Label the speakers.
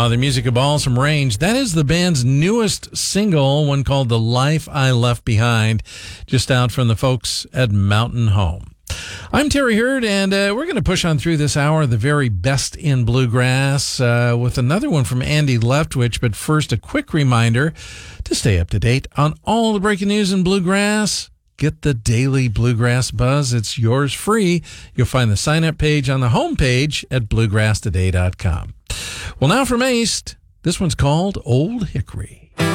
Speaker 1: The music of Balsam Range. That is the band's newest single, one called The Life I Left Behind, just out from the folks at Mountain Home. I'm Terry Hurd, and we're going to push on through this hour, the very best in bluegrass, with another one from Andy Leftwich. But first, a quick reminder to stay up to date on all the breaking news in bluegrass. Get the Daily Bluegrass Buzz. It's yours free. You'll find the sign-up page on the homepage at bluegrasstoday.com. Well, now from Ace, this one's called Old Hickory.